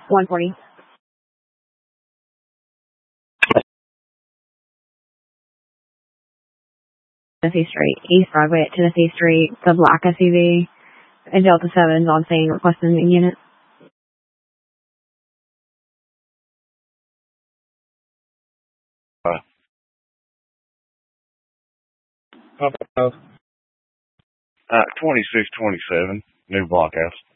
140. Tennessee Street, East Broadway at Tennessee Street, the black SUV, and Delta 7's on scene requesting the unit. Papa 2627, New Blockhouse.